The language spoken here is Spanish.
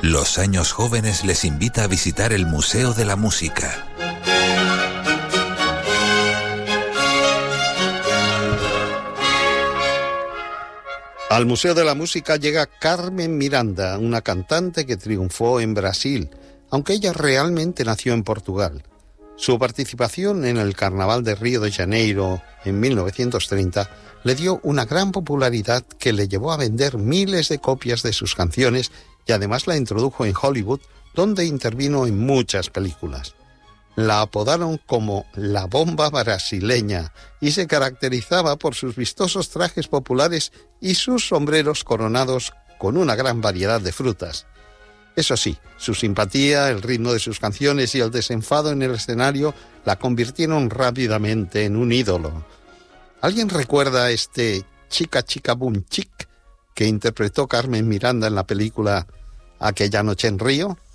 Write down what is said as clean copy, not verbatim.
Los Años Jóvenes les invita a visitar el Museo de la Música. Al Museo de la Música llega Carmen Miranda, una cantante que triunfó en Brasil, aunque ella realmente nació en Portugal. Su participación en el Carnaval de Río de Janeiro en 1930 le dio una gran popularidad que le llevó a vender miles de copias de sus canciones y además la introdujo en Hollywood, donde intervino en muchas películas. La apodaron como la bomba brasileña y se caracterizaba por sus vistosos trajes populares y sus sombreros coronados con una gran variedad de frutas. Eso sí, su simpatía, el ritmo de sus canciones y el desenfado en el escenario la convirtieron rápidamente en un ídolo. ¿Alguien recuerda este Chica Chica Boom Chic que interpretó Carmen Miranda en la película Aquella noche en Río?